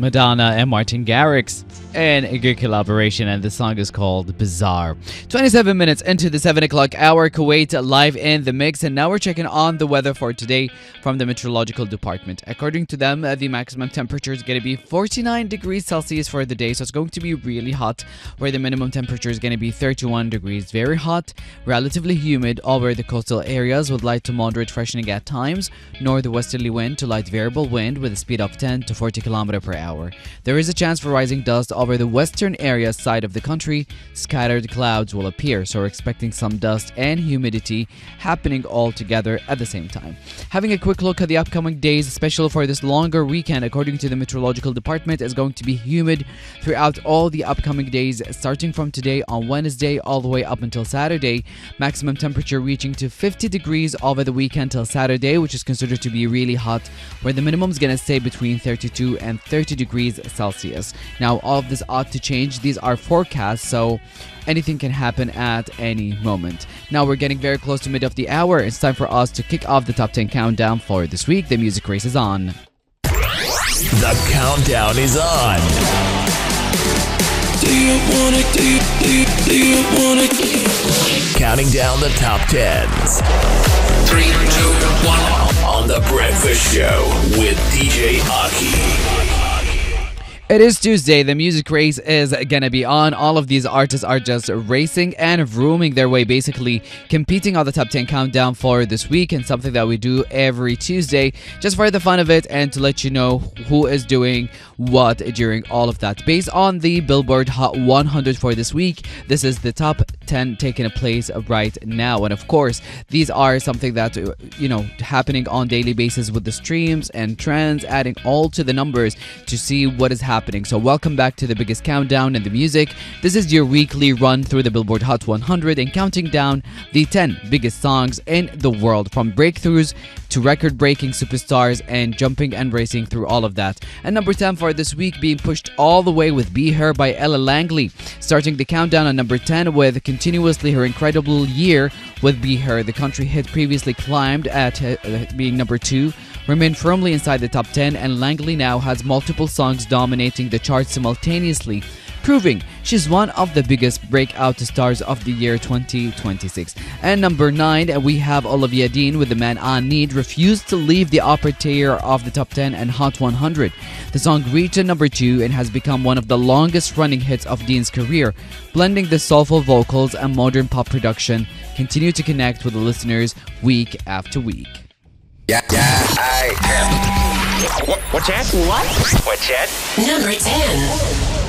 Madonna and Martin Garrix in a good collaboration, and the song is called Bizarre. 27 minutes into the 7 o'clock hour, Kuwait live in the mix, and now we're checking on the weather for today from the Meteorological Department. According to them, the maximum temperature is going to be 49 degrees Celsius for the day, so it's going to be really hot, where the minimum temperature is going to be 31 degrees. Very hot, relatively humid over the coastal areas with light to moderate freshening at times, northwesterly wind to light variable wind with a speed of 10 to 40 km per hour. There is a chance for rising dust over the western area side of the country. Scattered clouds will appear, so we're expecting some dust and humidity happening all together at the same time. Having a quick look at the upcoming days, especially for this longer weekend, according to the Meteorological Department, is going to be humid throughout all the upcoming days, starting from today on Wednesday all the way up until Saturday. Maximum temperature reaching to 50 degrees over the weekend till Saturday, which is considered to be really hot, where the minimum is going to stay between 32 and 30 degrees Celsius. Now, all of this ought to change. These are forecasts, so anything can happen at any moment. Now we're getting very close to mid of the hour. It's time for us to kick off the top 10 countdown for this week. The music race is on. The countdown is on. Do you want it? Counting down the top 10s. 3, 2, 1. On The Breakfast Show with DJ Aki. It is Tuesday. The music race is gonna be on. All of these artists are just racing and rooming their way, basically competing on the top 10 countdown for this week, and something that we do every Tuesday just for the fun of it and to let you know who is doing what during all of that. Based on the Billboard Hot 100 for this week, this is the top 10 taking place right now. And of course, these are something that, happening on daily basis with the streams and trends, adding all to the numbers to see what is happening. So welcome back to the biggest countdown in the music. This is your weekly run through the Billboard Hot 100 and counting down the 10 biggest songs in the world, from breakthroughs to record-breaking superstars and jumping and racing through all of that. And number 10 for this week being pushed all the way with Be Her by Ella Langley. Starting the countdown on number 10 with continuously her incredible year with Be Her. The country hit previously climbed at being number 2, remained firmly inside the top 10, and Langley now has multiple songs dominating the charts simultaneously, proving she's one of the biggest breakout stars of the year 2026. And number 9, we have Olivia Dean with The Man I Need, refused to leave the upper tier of the top 10 and Hot 100. The song reached number 2 and has become one of the longest running hits of Dean's career, blending the soulful vocals and modern pop production, continue to connect with the listeners week after week. Yeah, I am. What's that? What? What's that? Number 10.